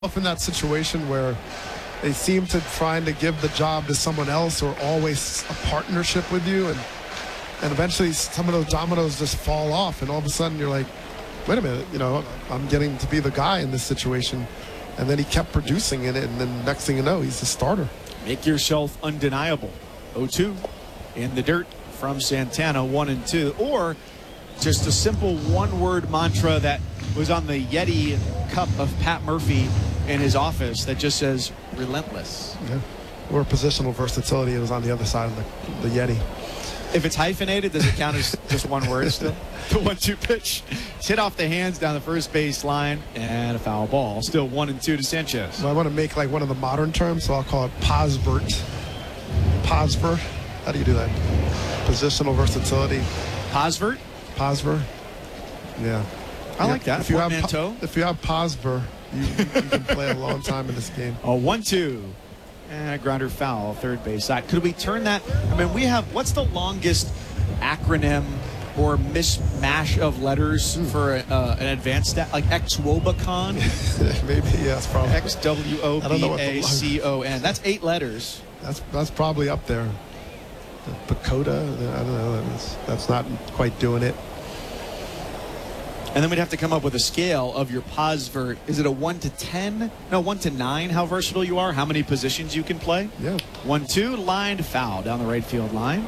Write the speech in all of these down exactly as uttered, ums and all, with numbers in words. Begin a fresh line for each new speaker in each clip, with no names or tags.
in that situation where they seem to trying to give the job to someone else or always a partnership with you, and and eventually some of those dominoes just fall off, and all of a sudden you're like, wait a minute, you know, I'm getting to be the guy in this situation. And then he kept producing in it, and then next thing you know, he's the starter.
Make yourself undeniable. oh two in the dirt from Santana, one and two. Or just a simple one-word mantra that was on the Yeti cup of Pat Murphy in his office that just says, relentless.
Yeah. Or positional versatility. It was on the other side of the, the Yeti.
If it's hyphenated, does it count as just one word still? The one two pitch. It's hit off the hands down the first base line, and a foul ball. Still one and two to Sanchez.
Well, I want to make like one of the modern terms, so I'll call it Posvert. Posver. How do you do that? Positional versatility.
Posvert?
Posver. Yeah.
I
yeah.
like that.
If you, have,
Portmanteau.
if you have Posver, you, you, you can play a long time in this game.
A one two. And a grounder foul, third base side. Could we turn that? I mean, we have, what's the longest acronym or mismatch of letters for a, uh, an advanced stat? Like X Wobacon?
Maybe, yeah, that's probably.
X W O B A C O N. That's eight letters.
That's that's probably up there. The Pacoda, I don't know. That's, that's not quite doing it.
And then we'd have to come up with a scale of your Posvert. Is it a one to ten? No, one to nine, how versatile you are, how many positions you can play?
Yeah.
one two, lined foul down the right field line.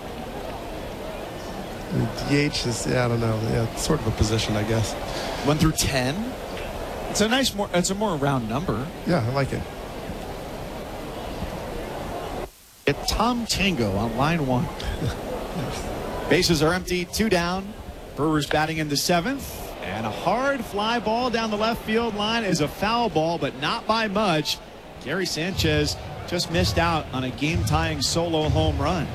D H is, yeah, I don't know. Yeah, it's sort of a position, I guess.
one through ten? It's a nice, more, it's a more round number.
Yeah, I like it.
It's Tom Tango on line one. Bases are empty, two down. Brewers batting in the seventh. And a hard fly ball down the left field line is a foul ball, but not by much. Gary Sanchez just missed out on a game-tying solo home run.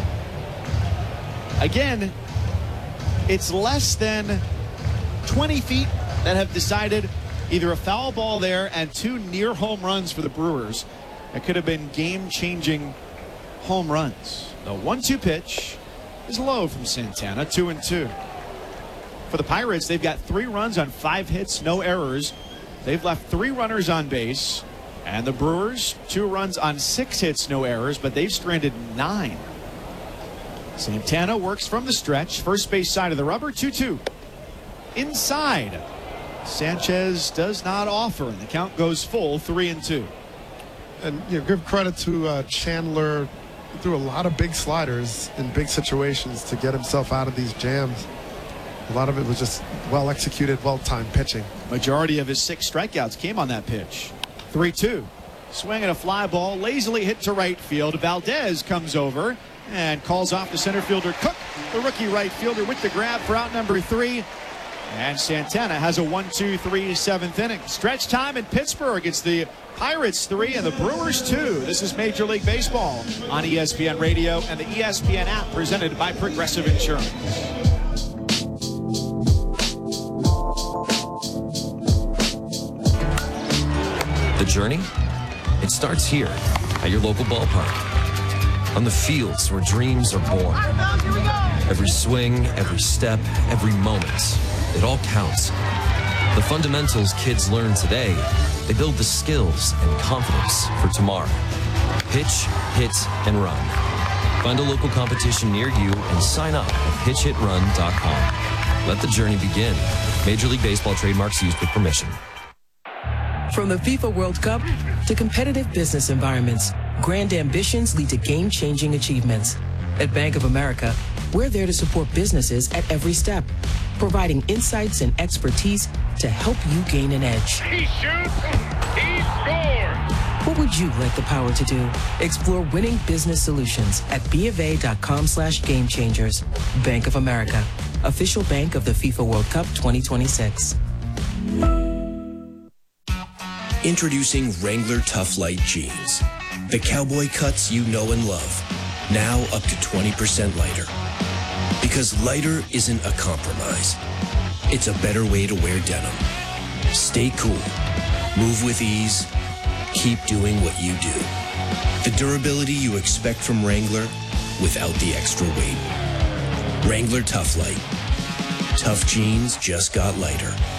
Again, it's less than twenty feet that have decided either a foul ball there and two near home runs for the Brewers. It could have been game-changing home runs. The one two pitch is low from Santana, two and two. For the Pirates, they've got three runs on five hits, no errors. They've left three runners on base. And the Brewers, two runs on six hits, no errors, but they've stranded nine. Santana works from the stretch, first base side of the rubber, two two. Inside, Sanchez does not offer, and the count goes full, three and two.
And you know, give credit to uh, Chandler. He threw a lot of big sliders in big situations to get himself out of these jams. A lot of it was just well-executed, well-timed pitching.
Majority of his six strikeouts came on that pitch. three two. Swinging a fly ball, lazily hit to right field. Valdez comes over and calls off the center fielder Cook, the rookie right fielder, with the grab for out number three. And Santana has a one two three seventh inning. Stretch time in Pittsburgh. It's the Pirates three and the Brewers two. This is Major League Baseball on E S P N Radio and the E S P N app, presented by Progressive Insurance.
The journey? It starts here at your local ballpark. On the fields where dreams are born. Every swing, every step, every moment, it all counts. The fundamentals kids learn today, they build the skills and confidence for tomorrow. Pitch, hit, and run. Find a local competition near you and sign up at pitch hit run dot com. Let the journey begin. Major League Baseball trademarks used with permission.
From the FIFA World Cup to competitive business environments, grand ambitions lead to game-changing achievements. At Bank of America, we're there to support businesses at every step, providing insights and expertise to help you gain an edge.
He shoots, he scores!
What would you like the power to do? Explore winning business solutions at bofa.com slash game changers. Bank of America, official bank of the FIFA World Cup twenty twenty-six.
Introducing Wrangler Tough Light Jeans. The cowboy cuts you know and love. Now up to twenty percent lighter. Because lighter isn't a compromise. It's a better way to wear denim. Stay cool. Move with ease. Keep doing what you do. The durability you expect from Wrangler without the extra weight. Wrangler Tough Light. Tough jeans just got lighter.